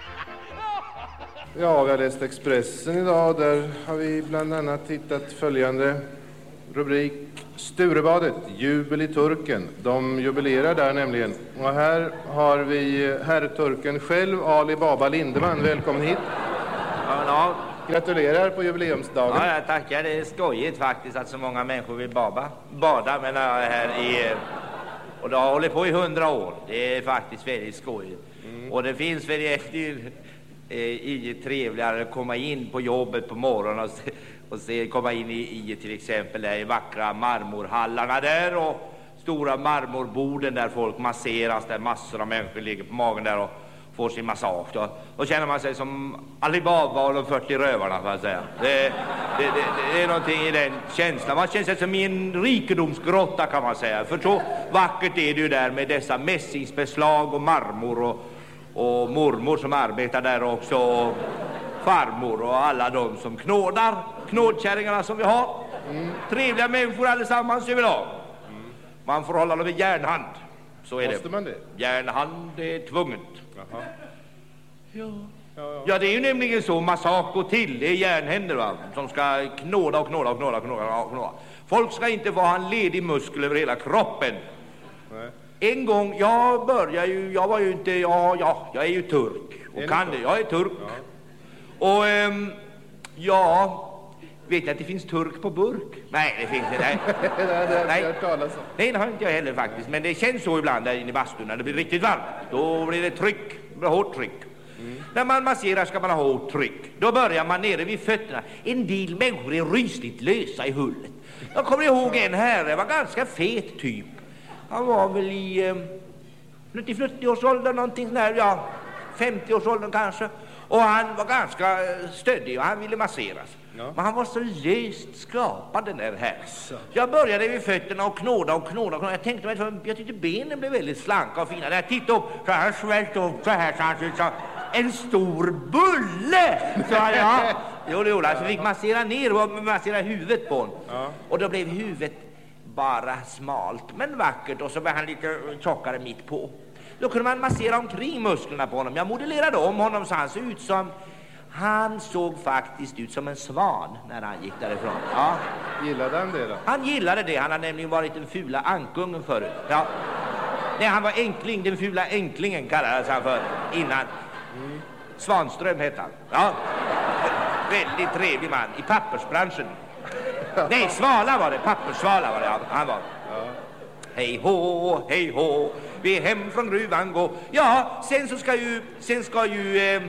Ja, vi har läst Expressen idag. Där har vi bland annat hittat följande rubrik. Sturebadet, jubel i Turken. De jubilerar där nämligen. Och här har vi herrturken själv, Ali Baba Lindeman. Välkommen hit. Ja. Gratulerar på jubileumsdagen. Ja, jag tackar. Det är skojigt faktiskt att så många människor vill bada här i... Och det har hållit på i 100 år. Det är faktiskt väldigt skojigt. Och det finns väl inget trevligare att komma in på jobbet på morgonen och komma in i till exempel där i vackra marmorhallarna där och stora marmorborden där folk masseras, där massor av människor ligger på magen där och får sin massage. Då känner man sig som Alibaba och de 40 rövarna, för att säga. Det är någonting i den känslan. Man känner sig som i en rikedomsgrotta, kan man säga. För så vackert är det ju där med dessa mässingsbeslag och marmor och mormor som arbetar där också, och farmor och alla de som knådkärringarna som vi har. Trevliga människor allesammans, jag vill ha. Man får hålla dem i järnhand. Så är det. Måste man det? Järnhand är tvunget. Jaha. Ja, det är ju nämligen så. Massage och till, det är järnhänder, va? Som ska knåda. Folk ska inte få ha en ledig muskel över hela kroppen. Nej. En gång, jag är ju turk. Och jag är turk. Ja. Och jag vet att det finns turk på burk. Nej, det finns inte. Nej, det har inte jag heller faktiskt. Men det känns så ibland där inne i bastun när det blir riktigt varmt. Då blir det tryck, det blir hårt tryck. När man masserar ska man ha hårt tryck. Då börjar man nere vid fötterna. En del människor är rysligt lösa i hullet. Jag kommer ihåg en här, det var ganska fet typ. Han var väl i 40-årsåldern någonting sån där, ja, 50-årsåldern kanske. Och han var ganska stöddig och han ville masseras. Ja. Men han var så löst skrapad, den där här. Så jag började vid fötterna och knåda. Jag tänkte mig, jag tyckte benen blev väldigt slanka och fina. När jag tittade upp så här svällt upp så här så han så en stor bulle. Så jag, jo, så fick massera ner och massera huvudet på honom. Ja. Och då blev huvudet bara smalt men vackert, och så var han lite tjockare mitt på. Då kunde man massera omkring musklerna på honom. Jag modellerade om honom så han såg faktiskt ut som en svan när han gick därifrån. Ja. Gillade han det då? Han gillade det. Han hade nämligen varit den fula ankungen förut. Ja. Nej, han var enkling. Den fula enklingen kallades han för innan. Svanström hette han. Ja. Väldigt trevlig man i pappersbranschen. Nej, Svala var det. Papperssvala var det han var. Ja. Hej hå, vi är hem från gruvan gå. Ja, sen ska ju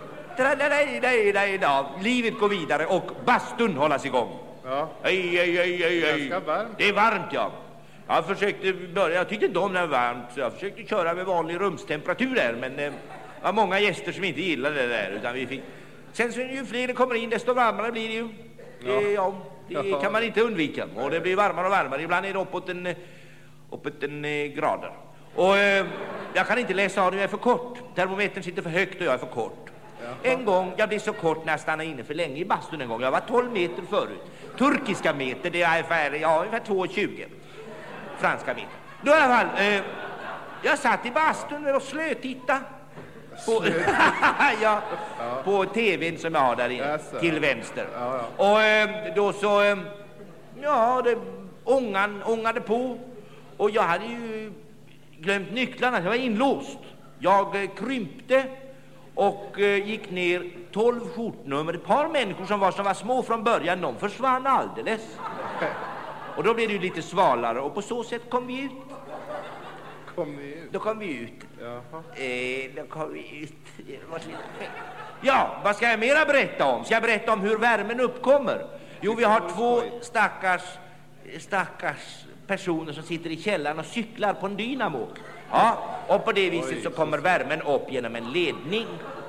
livet gå vidare och bastun hållas igång. Ja. Hej. Det är varmt, ja. Jag försökte börja, jag tyckte inte om när det var varmt, så jag försökte köra med vanlig rumstemperatur där, men det var många gäster som inte gillade det där, utan vi fick... Sen så ju fler det kommer in, desto varmare blir det ju. Det kan man inte undvika. Och det blir varmare och varmare. Ibland är det uppåt en grader. Och jag kan inte läsa av det, jag är för kort. Termometern sitter för högt och jag är för kort. En gång, jag blev så kort när jag stannade inne för länge i bastun en gång. Jag var 12 meter förut. Turkiska meter, det är ungefär 2,20. Franska meter. Då i alla fall, jag satt i bastun och slötittade. På tvn som jag har där inne, till vänster. Och då så, det ångade på. Och jag hade ju glömt nycklarna, jag var inlåst. Jag krympte och gick ner 12 skjortnummer. Ett par människor som var små från början, de försvann alldeles. Och då blev det ju lite svalare, och på så sätt kom vi ut. Då kom vi ut. Ja, vad ska jag mera berätta om? Ska jag berätta om hur värmen uppkommer? Jo, vi har 2 stackars personer som sitter i källaren och cyklar på en dynamo. Ja, och på det viset så kommer värmen upp genom en ledning.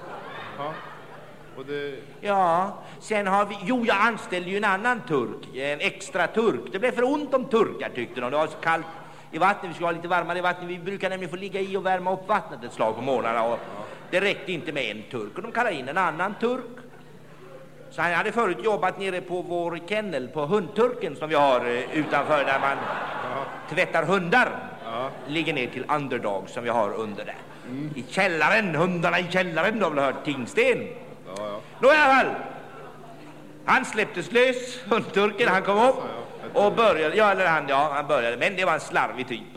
Ja, sen har vi... Jo, jag anställde ju en annan turk, en extra turk. Det blev för ont om turkar, tyckte de. Det var så kallt i vattnet, vi skulle ha lite varmare i vattnet. Vi brukar nämligen få ligga i och värma upp vattnet ett slag på morgnarna. Och det räckte inte med en turk, och de kallade in en annan turk. Så han hade förut jobbat nere på vår kennel, på hundturken som vi har utanför där man tvättar hundar. Ligger ner till Underdog som vi har under där. I källaren, hundarna i källaren, de har hört Tingsten. Ja. Då i alla fall. Han släpptes lös, hundturken, han kom upp och började, han började, men det var en slarvig typ.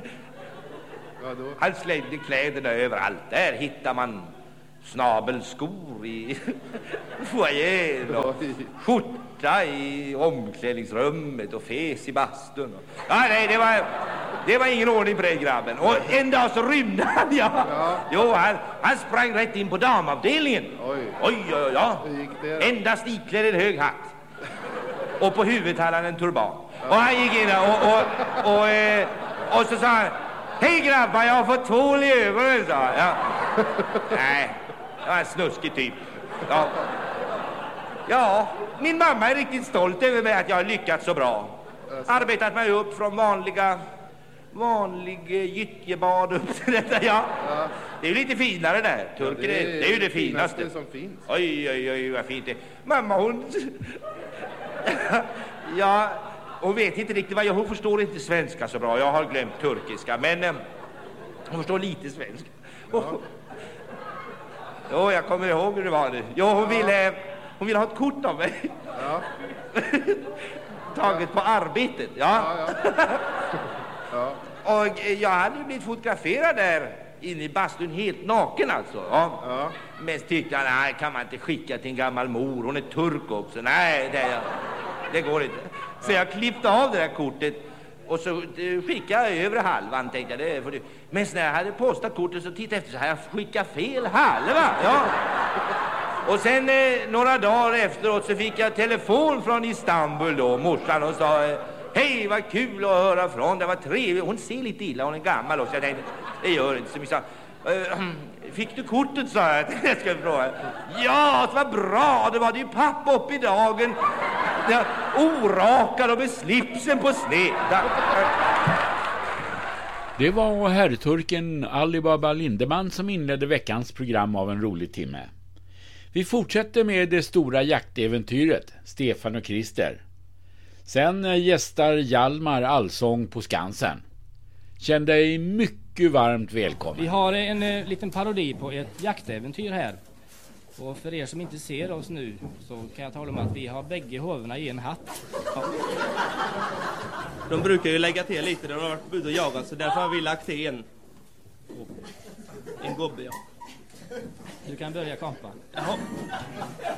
Han slängde kläderna överallt. Där hittar man snabelskor i foajén och skjorta i omklädningsrummet och fes i bastun. Ja, nej, det var ingen ordning på den grabben. Och en dag så rymde han, Jo, han sprang rätt in på damavdelningen. Oj. Endast iklädd en hög hatt. Och på huvudet hade han en turban. Och han gick in och så sa han: hej grabbar, jag har fått tvål i ögonen, sa han. Ja. Nej, det var en snuskig typ. Ja, min mamma är riktigt stolt över mig att jag har lyckats så bra. Arbetat mig upp från vanlig gyttjebad upp till detta, Det är ju lite finare där. Turken det är ju det finaste som finns. Oj, vad fint det. Mamma, hon... hon vet inte riktigt vad hon förstår inte svenska så bra. Jag har glömt turkiska, men hon förstår lite svenska. Jo, jag kommer ihåg hur det var nu. Jo, hon ville ha ett kort av mig. Taget på arbetet, Och jag hade ju blivit fotograferad där inne i bastun helt naken alltså. Men tyckte jag, nej, kan man inte skicka till en gammal mor, hon är turk också. Nej, det går inte. Så jag klippte av det där kortet och så skickade jag över halvan, tänkte jag, det får du. Men när jag hade postat kortet så tittade jag efter, så här, jag skickade fel halva, Och sen några dagar efteråt så fick jag telefon från Istanbul då, morsan, och sa: hej, vad kul att höra från, det var trevligt. Hon ser lite illa, hon är gammal också. Jag tänkte, det gör inte så mycket. Fick du kortet, sa jag. Jag ska fråga. Ja, det var bra, det var ju pappa upp i dagen. Orakad och med slipsen på sned. Det var herrturken Alibaba Lindeman som inledde veckans program av En rolig timme. Vi fortsätter med det stora jaktäventyret, Stefan och Christer. Sen gästar Hjalmar Allsång på Skansen. Känn dig mycket varmt välkommen. Vi har en liten parodi på ett jaktäventyr här. Och för er som inte ser oss nu så kan jag tala om att vi har bägge hovorna i en hatt. De brukar ju lägga till lite när de har varit ute och jagat, så därför har vi lagt till en gubbe, Du kan börja kampa. Jaha.